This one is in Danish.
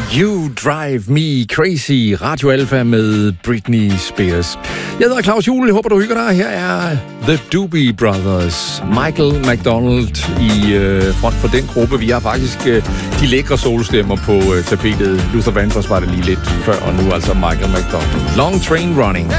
You Drive Me Crazy, Radio Alpha med Britney Spears. Jeg hedder Claus Juhl, jeg håber du hygger dig. Her er The Doobie Brothers, Michael McDonald i front for den gruppe. Vi har faktisk de lækre solstemmer på tapetet. Luther Vandross var det lige lidt før, og nu altså Michael McDonald. Long Train Running.